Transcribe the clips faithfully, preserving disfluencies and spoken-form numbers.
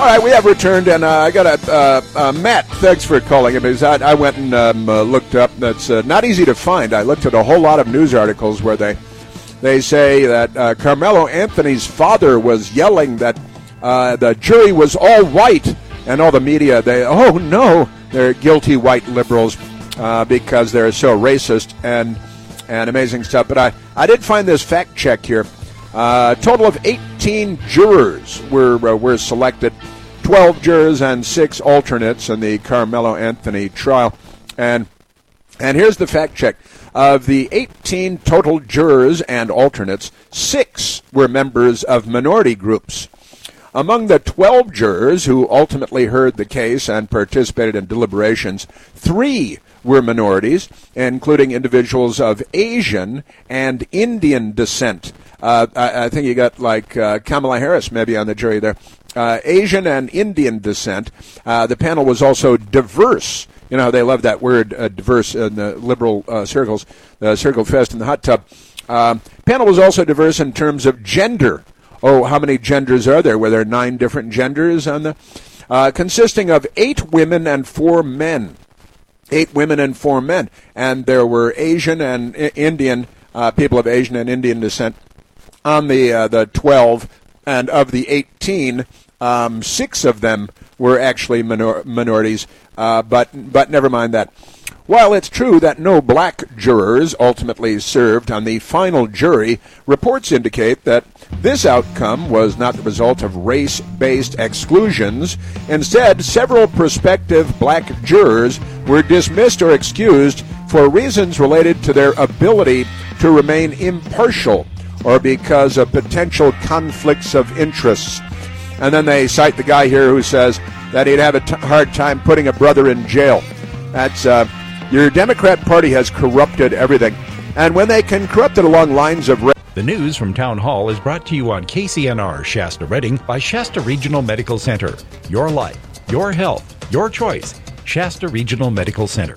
All right, we have returned, and uh, I got a uh, uh, Matt. Thanks for calling him. Because I, I went and um, uh, looked up. That's uh, not easy to find. I looked at a whole lot of news articles where they they say that uh, Carmelo Anthony's father was yelling that uh, the jury was all white, and all the media they oh no, they're guilty white liberals uh, because they're so racist and and amazing stuff. But I I did find this fact check here. Uh, a total of eighteen jurors were uh, were selected, twelve jurors and six alternates in the Carmelo Anthony trial. And and here's the fact check. Of the eighteen total jurors and alternates, six were members of minority groups. Among the twelve jurors who ultimately heard the case and participated in deliberations, three were minorities, including individuals of Asian and Indian descent. Uh, I, I think you got like uh, Kamala Harris maybe on the jury there. Uh, Asian and Indian descent. Uh, the panel was also diverse. You know how they love that word, uh, diverse, in the liberal uh, circles, the Circle Fest in the hot tub. Um, panel was also diverse in terms of gender. Oh, how many genders are there? Were there nine different genders on the, uh, consisting of eight women and four men. Eight women and four men. And there were Asian and I- Indian, uh, people of Asian and Indian descent on the uh, the twelve, and of the eighteen, um, six of them were actually minor- minorities, uh, but but never mind that. While it's true that no black jurors ultimately served on the final jury, reports indicate that this outcome was not the result of race-based exclusions. Instead, several prospective black jurors were dismissed or excused for reasons related to their ability to remain impartial or because of potential conflicts of interests. And then they cite the guy here who says that he'd have a t- hard time putting a brother in jail. That's, uh, your Democrat Party has corrupted everything. And when they can corrupt it along lines of... Ra- the news from Town Hall is brought to you on K C N R Shasta Redding by Shasta Regional Medical Center. Your life, your health, your choice. Shasta Regional Medical Center.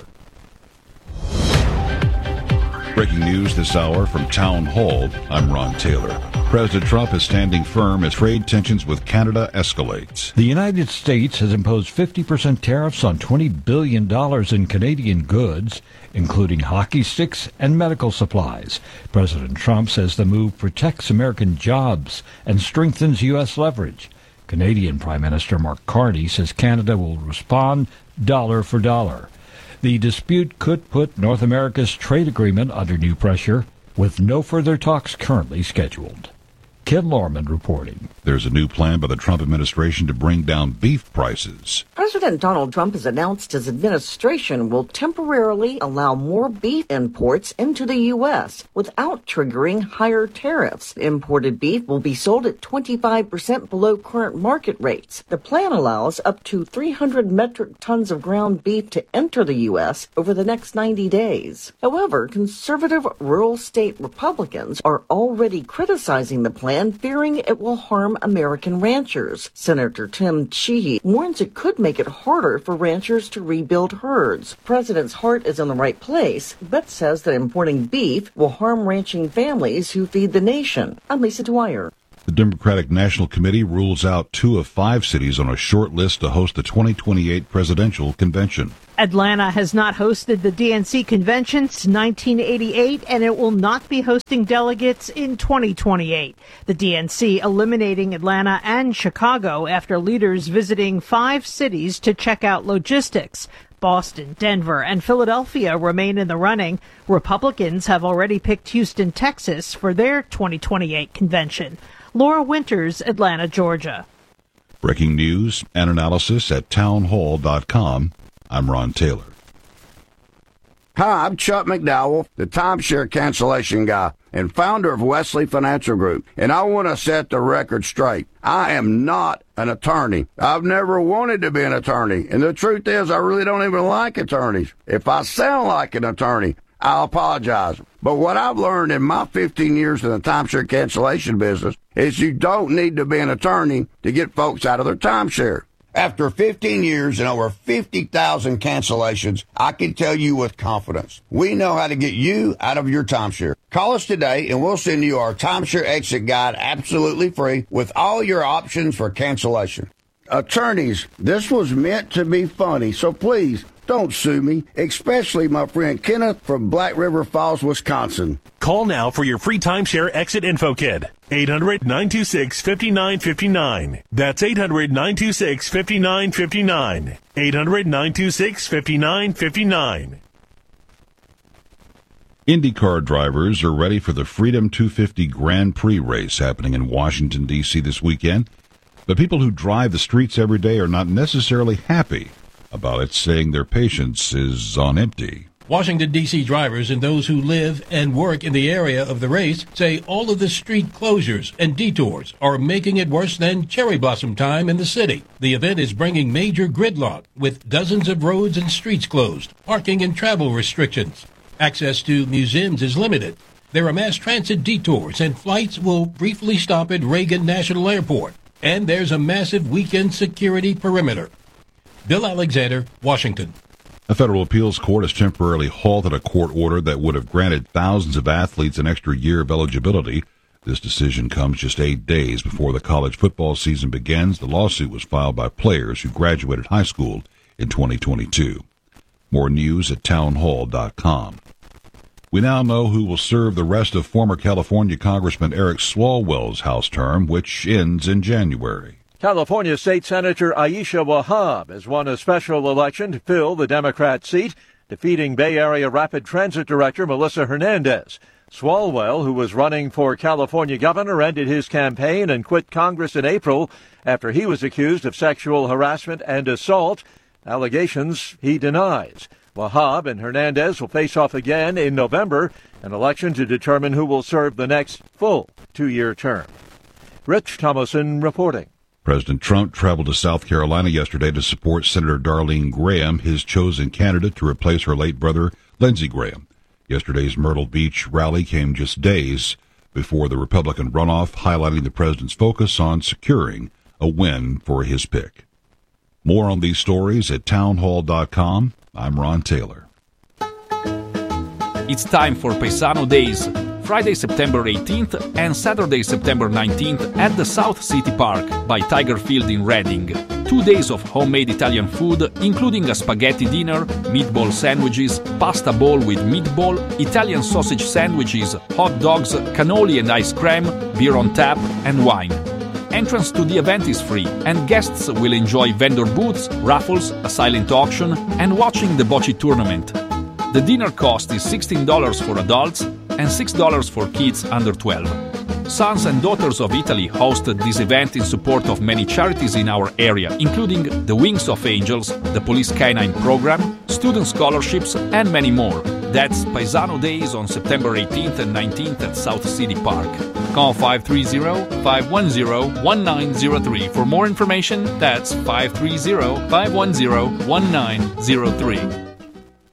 Breaking news this hour from Town Hall, I'm Ron Taylor. President Trump is standing firm as trade tensions with Canada escalates. The United States has imposed fifty percent tariffs on twenty billion dollars in Canadian goods, including hockey sticks and medical supplies. President Trump says the move protects American jobs and strengthens U S leverage. Canadian Prime Minister Mark Carney says Canada will respond dollar for dollar. The dispute could put North America's trade agreement under new pressure, with no further talks currently scheduled. Ken Lorman reporting. There's a new plan by the Trump administration to bring down beef prices. President Donald Trump has announced his administration will temporarily allow more beef imports into the U S without triggering higher tariffs. Imported beef will be sold at twenty-five percent below current market rates. The plan allows up to three hundred metric tons of ground beef to enter the U S over the next ninety days. However, conservative rural state Republicans are already criticizing the plan, fearing it will harm American ranchers. Senator Tim Sheehy warns it could make it harder for ranchers to rebuild herds. President's heart is in the right place, but says that importing beef will harm ranching families who feed the nation. I'm Lisa Dwyer. The Democratic National Committee rules out two of five cities on a short list to host the twenty twenty-eight presidential convention. Atlanta has not hosted the D N C convention since nineteen eighty-eight, and it will not be hosting delegates in twenty twenty-eight. The D N C eliminating Atlanta and Chicago after leaders visiting five cities to check out logistics. Boston, Denver, and Philadelphia remain in the running. Republicans have already picked Houston, Texas for their twenty twenty-eight convention. Laura Winters, Atlanta, Georgia. Breaking news and analysis at townhall dot com. I'm Ron Taylor. Hi, I'm Chuck McDowell, the timeshare cancellation guy and founder of Wesley Financial Group, and I want to set the record straight. I am not an attorney. I've never wanted to be an attorney, and the truth is I really don't even like attorneys. If I sound like an attorney, I'll apologize. But what I've learned in my fifteen years in the timeshare cancellation business is you don't need to be an attorney to get folks out of their timeshare. After fifteen years and over fifty thousand cancellations, I can tell you with confidence, we know how to get you out of your timeshare. Call us today and we'll send you our timeshare exit guide absolutely free with all your options for cancellation. Attorneys, this was meant to be funny, so please don't sue me, especially my friend Kenneth from Black River Falls, Wisconsin. Call now for your free timeshare exit info kit. eight hundred, nine two six, five nine five nine. That's eight hundred, nine two six, five nine five nine. eight hundred, nine two six, five nine five nine. IndyCar drivers are ready for the Freedom two fifty Grand Prix race happening in Washington, D C this weekend. But people who drive the streets every day are not necessarily happy about it, saying their patience is on empty. Washington, D C drivers and those who live and work in the area of the race say all of the street closures and detours are making it worse than cherry blossom time in the city. The event is bringing major gridlock with dozens of roads and streets closed, parking and travel restrictions. Access to museums is limited. There are mass transit detours and flights will briefly stop at Reagan National Airport. And there's a massive weekend security perimeter. Bill Alexander, Washington. A federal appeals court has temporarily halted a court order that would have granted thousands of athletes an extra year of eligibility. This decision comes just eight days before the college football season begins. The lawsuit was filed by players who graduated high school in twenty twenty-two. More news at townhall dot com. We now know who will serve the rest of former California Congressman Eric Swalwell's House term, which ends in January. California State Senator Aisha Wahab has won a special election to fill the Democrat seat, defeating Bay Area Rapid Transit Director Melissa Hernandez. Swalwell, who was running for California governor, ended his campaign and quit Congress in April after he was accused of sexual harassment and assault, allegations he denies. Wahab and Hernandez will face off again in November, an election to determine who will serve the next full two-year term. Rich Thomason reporting. President Trump traveled to South Carolina yesterday to support Senator Darlene Graham, his chosen candidate to replace her late brother, Lindsey Graham. Yesterday's Myrtle Beach rally came just days before the Republican runoff, highlighting the president's focus on securing a win for his pick. More on these stories at townhall dot com. I'm Ron Taylor. It's time for Paisano Days, Friday, September eighteenth and Saturday, September nineteenth at the South City Park by Tiger Field in Reading. Two days of homemade Italian food, including a spaghetti dinner, meatball sandwiches, pasta bowl with meatball, Italian sausage sandwiches, hot dogs, cannoli and ice cream, beer on tap, and wine. Entrance to the event is free, and guests will enjoy vendor booths, raffles, a silent auction, and watching the bocce tournament. The dinner cost is sixteen dollars for adults and six dollars for kids under twelve. Sons and Daughters of Italy hosted this event in support of many charities in our area, including the Wings of Angels, the Police Canine Program, student scholarships, and many more. That's Paisano Days on September eighteenth and nineteenth at South City Park. Call five three zero, five one zero, one nine zero three. For more information, that's five three zero, five one zero, one nine zero three.